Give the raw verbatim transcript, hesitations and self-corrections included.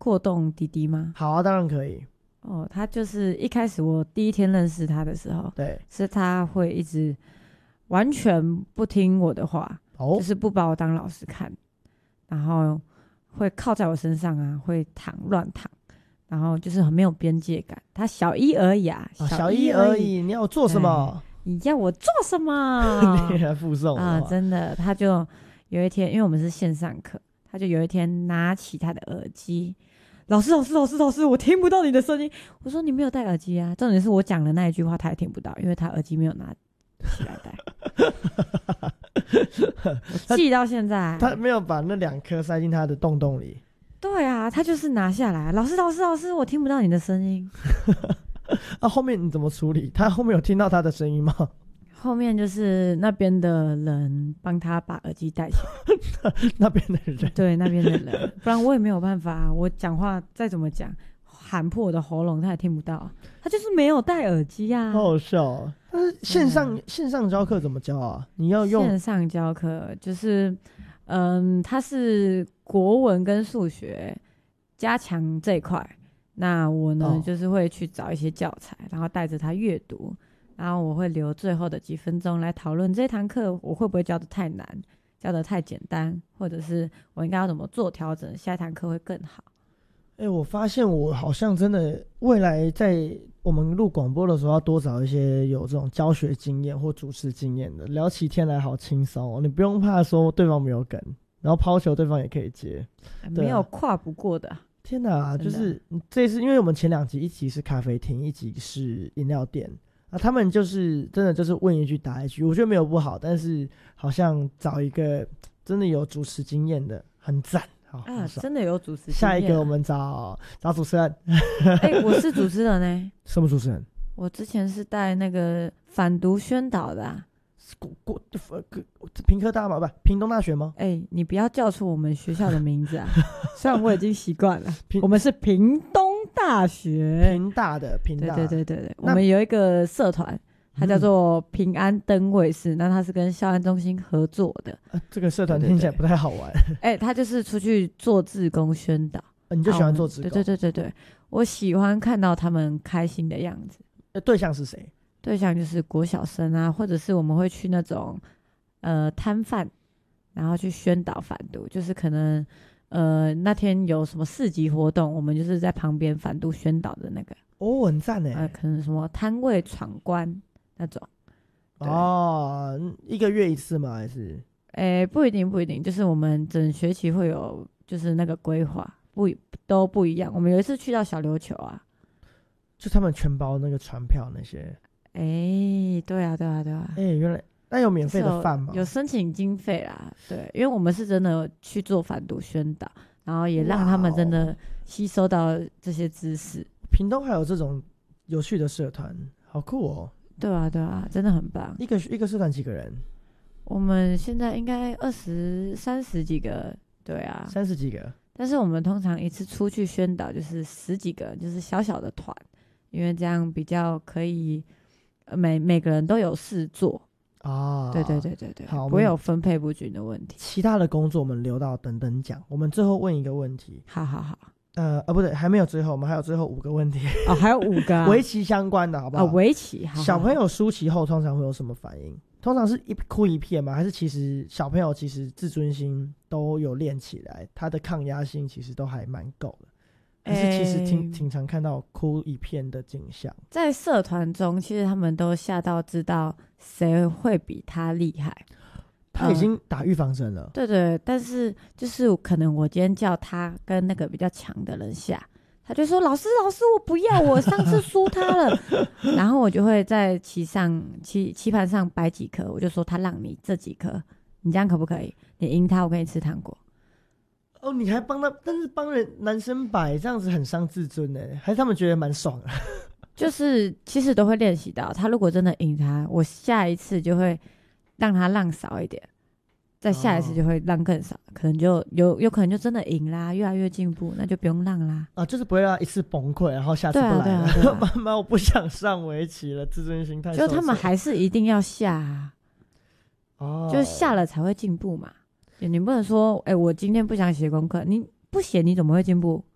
过动弟弟吗？ 好啊，当然可以。 哦，他就是一开始我第一天认识他的时候， 对， 是他会一直完全不听我的话， 哦， 就是不把我当老师看，然后会靠在我身上啊，会躺乱躺，然后就是很没有边界感。他小一而已啊， 啊小一而已，你要我做什么？ 你要我做什么？ 你来附送啊，真的，他就有一天，因为我们是线上课，他就有一天拿起他的耳机。老师，老师，老师，老师，我听不到你的声音。我说你没有戴耳机啊。重点是我讲的那一句话他也听不到，因为他耳机没有拿起来戴。我记到现在， 他没有把那两颗塞进他的洞洞里。 对啊，他就是拿下来。老师，老师，老师，我听不到你的声音。 啊，后面你怎么处理？他后面有听到他的声音吗？ 后面就是那边的人帮他把耳机戴起来。那边的人， 对，那边的人，不然我也没有办法。我讲话再怎么讲，喊破我的喉咙，他也听不到。他就是没有戴耳机啊， 好好笑哦。但是线上、嗯、线上教课怎么教啊？你要用线上教课，就是嗯，它是国文跟数学加强这一块。那我呢、哦，就是会去找一些教材，然后带着他阅读。然后我会留最后的几分钟来讨论这堂课我会不会教得太难，教得太简单，或者是我应该要怎么做调整，下一堂课会更好。 哎、欸，我发现我好像真的未来在我们录广播的时候要多找一些有这种教学经验或主持经验的，聊起天来好轻松哦，你不用怕说对方没有梗，然后抛球对方也可以接， 啊、没有跨不过的。 天哪，就是这次因为我们前两集一集是咖啡厅，一集是饮料店。啊，他们就是真的就是问一句答一句，我觉得没有不好，但是好像找一个真的有主持经验的很赞。好啊，真的有主持经验、啊。 下一个我们找找主持人。 哎、欸，我是主持人呢、欸。 什么主持人？ 我之前是带那个反毒宣导的、啊。 国国屏科大吗？不，屏东大学吗？ 哎、欸，你不要叫出我们学校的名字啊！虽然我已经习惯了，我们是屏东大学， 屏大的屏大。 对对对对对，我们有一个社团，它叫做平安灯卫士，那、嗯、它是跟校安中心合作的。 啊、这个社团听起来不太好玩。 哎、欸，他就是出去做志工宣导、 啊，你就喜欢做志工？ 对对对对对，我喜欢看到他们开心的样子。 呃，对象是谁？ 对象就是国小生啊，或者是我们会去那种呃摊贩，然后去宣导反毒，就是可能呃那天有什么市集活动，我们就是在旁边反毒宣导的那个。 哦，很赞耶。 呃，可能什么摊位闯关那种。 哦，一个月一次吗？还是？ 诶，不一定不一定，就是我们整学期会有就是那个规划，不都不一样。我们有一次去到小琉球啊， 就他们全包那个船票那些。 哎、欸，对啊，对啊，对啊。 哎、欸，原来那有免费的饭吗？ 有申请经费啦，对，因为我们是真的去做反毒宣导，然后也让他们真的吸收到这些知识。 屏东还有这种有趣的社团，好酷哦！ 对啊，对啊，真的很棒。 一个一个社团几个人？ 我们现在应该二十三十几个，对啊， 三十几个。 但是我们通常一次出去宣导就是十几个，就是小小的团，因为这样比较可以。每每个人都有事做啊，对对对对对，好，不会有分配不均的问题。 其他的工作我们留到等等讲。我们最后问一个问题。 好好好， 呃啊，不对，还没有最后，我们还有最后五个问题。 哦，还有五个啊， 围棋相关的好不好？ 哦，围棋。好好好， 小朋友输棋后通常会有什么反应？通常是一哭一片吗？还是其实小朋友其实自尊心都有练起来，他的抗压性其实都还蛮够的？还是其实挺、欸、挺常看到哭一片的景象。 在社团中，其实他们都吓到知道谁会比他厉害。 他已经打预防针了、呃。 对对，但是就是可能我今天叫他跟那个比较强的人下，他就说：“老师，老师，我不要，我上次输他了。”然后我就会在棋上棋棋盘上摆几颗，我就说他让你这几颗，你这样可不可以？你赢他，我给你吃糖果。 哦，你还帮他，但是帮人男生摆这样子很伤自尊呢，还是他们觉得蛮爽的？ 就是其实都会练习到，他如果真的赢他，我下一次就会让他让少一点，再下一次就会让更少，哦、可能就有有可能就真的赢啦，越来越进步，那就不用让啦。 啊，就是不会让他一次崩溃，然后下次不来了。对啊对啊对啊妈妈，我不想上围棋了，自尊心太受损。 就他们还是一定要下啊，哦，就下了才会进步嘛。你不能说，哎、欸，我今天不想写功课，你不写你怎么会进步？